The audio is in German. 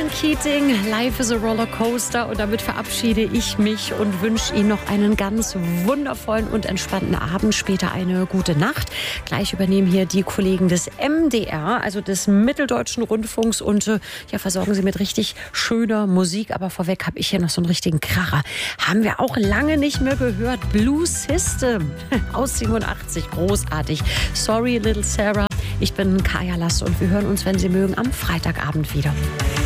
Ronan Keating, Life is a Rollercoaster. Und damit verabschiede ich mich und wünsche Ihnen noch einen ganz wundervollen und entspannten Abend. Später eine gute Nacht. Gleich übernehmen hier die Kollegen des MDR, also des Mitteldeutschen Rundfunks. Und versorgen Sie mit richtig schöner Musik. Aber vorweg habe ich hier noch so einen richtigen Kracher. Haben wir auch lange nicht mehr gehört. Blue System aus 87. Großartig. Sorry, Little Sarah. Ich bin Kaya Lass und wir hören uns, wenn Sie mögen, am Freitagabend wieder.